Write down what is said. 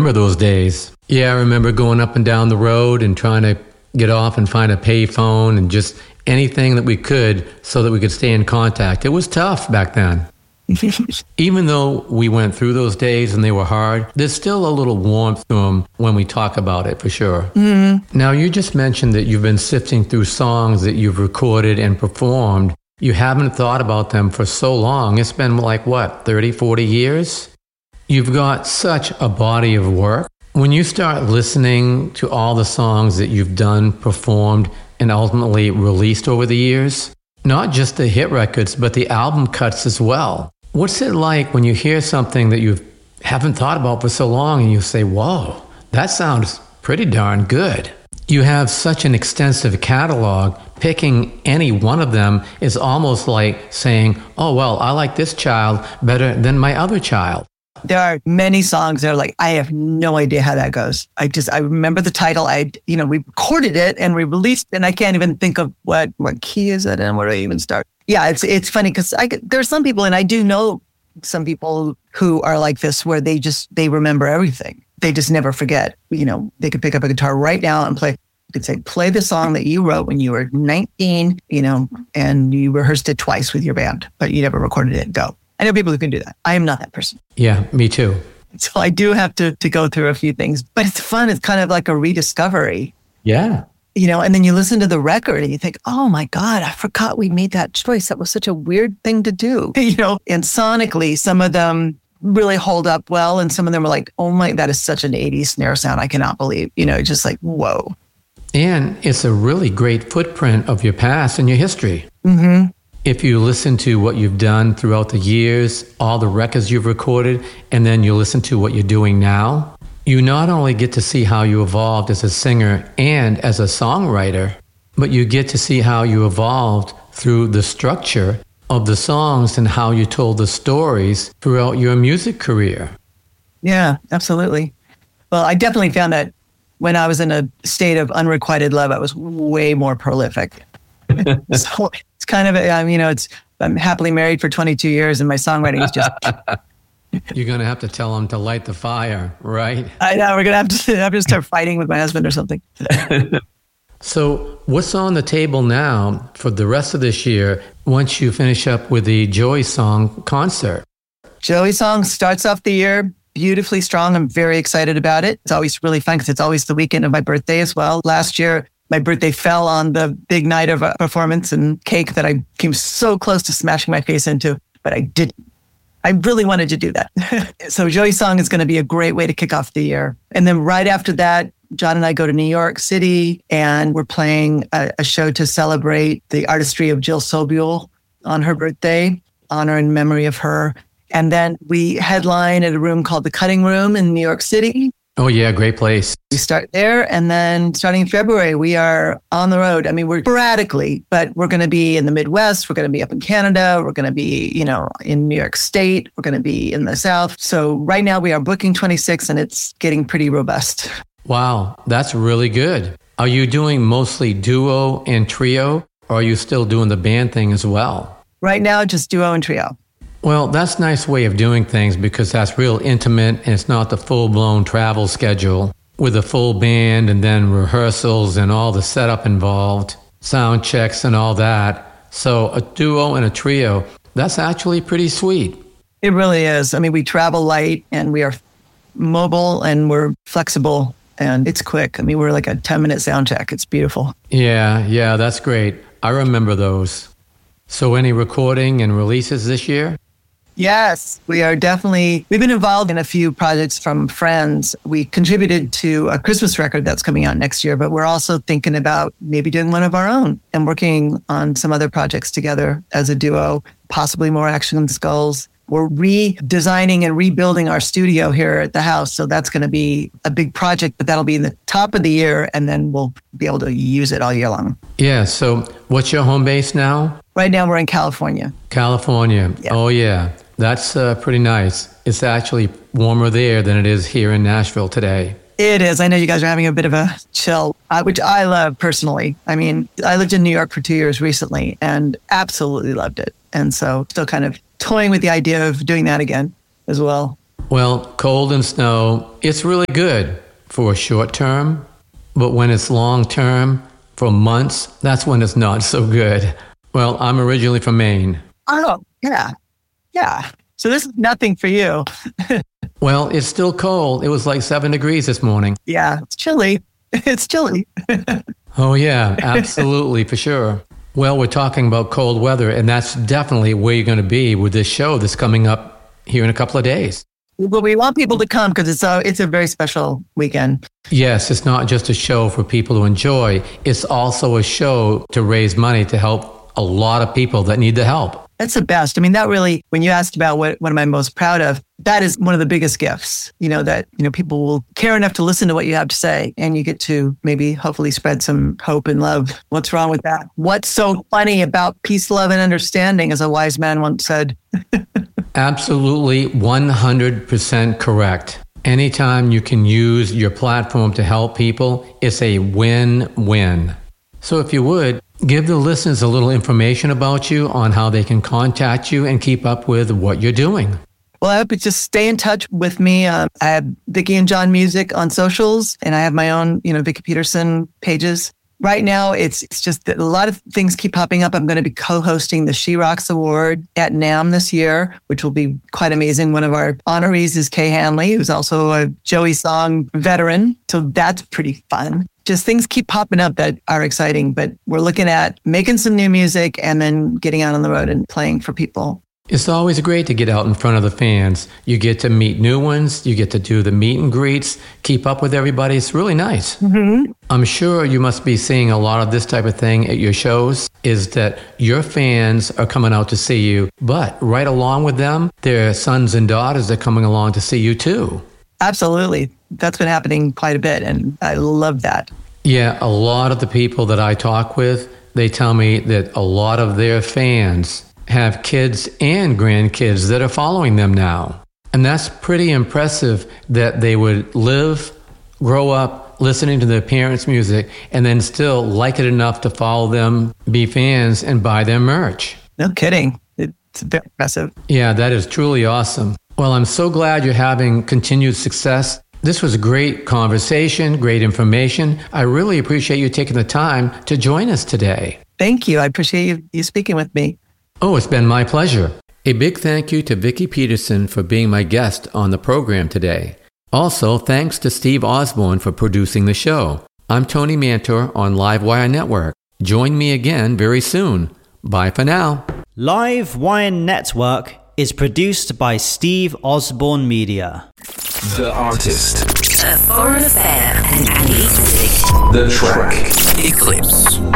remember those days. Yeah, I remember going up and down the road and trying to get off and find a payphone and just anything that we could so that we could stay in contact. It was tough back then. Even though we went through those days and they were hard, there's still a little warmth to them when we talk about it, for sure. Mm-hmm. Now, you just mentioned that you've been sifting through songs that you've recorded and performed. You haven't thought about them for so long. It's been like, what, 30, 40 years? You've got such a body of work. When you start listening to all the songs that you've done, performed, and ultimately released over the years, not just the hit records, but the album cuts as well. What's it like when you hear something that you haven't thought about for so long and you say, whoa, that sounds pretty darn good? You have such an extensive catalog. Picking any one of them is almost like saying, oh, well, I like this child better than my other child. There are many songs that are like, I have no idea how that goes. I remember the title. We recorded it and we released it, and I can't even think of what key is it and where do I even start? Yeah, it's funny because there are some people, and I do know some people who are like this, where they remember everything. They just never forget. They could pick up a guitar right now and play. You could say, play the song that you wrote when you were 19, and you rehearsed it twice with your band, but you never recorded it. Go. I know people who can do that. I am not that person. Yeah, me too. So I do have to go through a few things, but it's fun. It's kind of like a rediscovery. Yeah. And then you listen to the record and you think, oh my God, I forgot we made that choice. That was such a weird thing to do. And sonically, some of them really hold up well. And some of them are like, oh my, that is such an 80s snare sound. I cannot believe, just like, whoa. And it's a really great footprint of your past and your history. Mm-hmm. If you listen to what you've done throughout the years, all the records you've recorded, and then you listen to what you're doing now, you not only get to see how you evolved as a singer and as a songwriter, but you get to see how you evolved through the structure of the songs and how you told the stories throughout your music career. Yeah, absolutely. Well, I definitely found that when I was in a state of unrequited love, I was way more prolific. So it's kind of, I'm happily married for 22 years and my songwriting is just... You're going to have to tell him to light the fire, right? I know, we're going to have to start fighting with my husband or something. So what's on the table now for the rest of this year once you finish up with the Joey Song concert? Joey Song starts off the year beautifully strong. I'm very excited about it. It's always really fun because it's always the weekend of my birthday as well. Last year, my birthday fell on the big night of a performance and cake that I came so close to smashing my face into, but I didn't. I really wanted to do that. So Joey Song is going to be a great way to kick off the year. And then right after that, John and I go to New York City and we're playing a show to celebrate the artistry of Jill Sobule on her birthday, honor and memory of her. And then we headline at a room called The Cutting Room in New York City. Oh, yeah, great place. We start there, and then starting in February, we are on the road. I mean, we're sporadically, but we're going to be in the Midwest. We're going to be up in Canada. We're going to be, in New York State. We're going to be in the South. So right now we are booking 26, and it's getting pretty robust. Wow, that's really good. Are you doing mostly duo and trio, or are you still doing the band thing as well? Right now, just duo and trio. Well, that's a nice way of doing things because that's real intimate and it's not the full-blown travel schedule with a full band and then rehearsals and all the setup involved, sound checks and all that. So a duo and a trio, that's actually pretty sweet. It really is. I mean, we travel light and we are mobile and we're flexible and it's quick. I mean, we're like a 10-minute sound check. It's beautiful. Yeah, that's great. I remember those. So any recording and releases this year? Yes, we are definitely, we've been involved in a few projects from friends. We contributed to a Christmas record that's coming out next year, but we're also thinking about maybe doing one of our own and working on some other projects together as a duo, possibly more Action Skulls. We're redesigning and rebuilding our studio here at the house. So that's going to be a big project, but that'll be in the top of the year and then we'll be able to use it all year long. Yeah. So what's your home base now? Right now we're in California. California. Yeah. Oh, yeah. That's pretty nice. It's actually warmer there than it is here in Nashville today. It is. I know you guys are having a bit of a chill, which I love personally. I mean, I lived in New York for 2 years recently and absolutely loved it. And so still kind of toying with the idea of doing that again as well. Well, cold and snow, it's really good for short term, but when it's long term, for months, that's when it's not so good. Well, I'm originally from Maine. Oh, yeah. Yeah. So this is nothing for you. Well, it's still cold. It was like 7 degrees this morning. Yeah, it's chilly. It's chilly. Oh, yeah, absolutely, for sure. Well, we're talking about cold weather, and that's definitely where you're going to be with this show that's coming up here in a couple of days. Well, we want people to come because it's a very special weekend. Yes, it's not just a show for people to enjoy. It's also a show to raise money to help a lot of people that need the help. That's the best. I mean, that really, when you asked about what am I most proud of, that is one of the biggest gifts, that people will care enough to listen to what you have to say, and you get to maybe hopefully spread some hope and love. What's wrong with that? What's so funny about peace, love, and understanding, as a wise man once said? Absolutely 100% correct. Anytime you can use your platform to help people, it's a win-win. So if you would, give the listeners a little information about you on how they can contact you and keep up with what you're doing. Well, I hope you just stay in touch with me. I have Vicki and John Music on socials, and I have my own, Vicki Peterson pages. Right now, it's just that a lot of things keep popping up. I'm going to be co-hosting the She Rocks Award at NAMM this year, which will be quite amazing. One of our honorees is Kay Hanley, who's also a Joey Song veteran. So that's pretty fun. Just things keep popping up that are exciting, but we're looking at making some new music and then getting out on the road and playing for people. It's always great to get out in front of the fans. You get to meet new ones. You get to do the meet and greets, keep up with everybody. It's really nice. Mm-hmm. I'm sure you must be seeing a lot of this type of thing at your shows, is that your fans are coming out to see you, but right along with them, their sons and daughters are coming along to see you too. Absolutely. That's been happening quite a bit, and I love that. Yeah, a lot of the people that I talk with, they tell me that a lot of their fans have kids and grandkids that are following them now. And that's pretty impressive that they would live, grow up listening to their parents' music, and then still like it enough to follow them, be fans, and buy their merch. No kidding. It's very impressive. Yeah, that is truly awesome. Well, I'm so glad you're having continued success. This was a great conversation, great information. I really appreciate you taking the time to join us today. Thank you. I appreciate you speaking with me. Oh, it's been my pleasure. A big thank you to Vicki Peterson for being my guest on the program today. Also, thanks to Steve Osborne for producing the show. I'm Tony Mantor on Livewire Network. Join me again very soon. Bye for now. Livewire Network is produced by Steve Osborne Media. The artist. A foreign affair and music. The track. Eclipse.